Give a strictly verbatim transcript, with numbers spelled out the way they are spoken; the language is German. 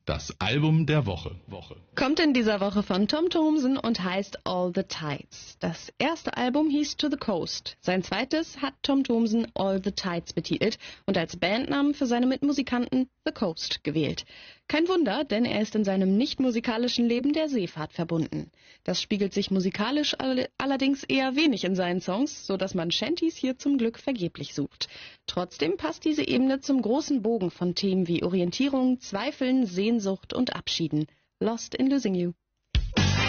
Das Album der Woche. Woche. Kommt in dieser Woche von Tom Thomsen und heißt All the Tides. Das erste Album hieß To the Coast. Sein zweites hat Tom Thomsen All the Tides betitelt und als Bandnamen für seine Mitmusikanten The Coast gewählt. Kein Wunder, denn er ist in seinem nicht musikalischen Leben der Seefahrt verbunden. Das spiegelt sich musikalisch all- allerdings eher wenig in seinen Songs, so dass man Shanties hier zum Glück vergeblich sucht. Trotzdem passt diese Ebene zum großen Bogen von Themen wie Orientierung, Zweifeln, Sehnsucht und Abschieden. Lost in Losing You.